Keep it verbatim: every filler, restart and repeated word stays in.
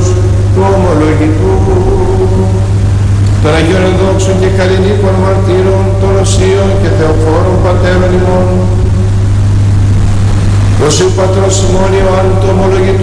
του ομολογητού, των Αγίων Ενδόξων και Καλλινίκων Μαρτύρων, των Οσίων και Θεοφόρων Πατέρων ημών, του Οσίου Πατρός ημών Ιωάννου του ομολογητού,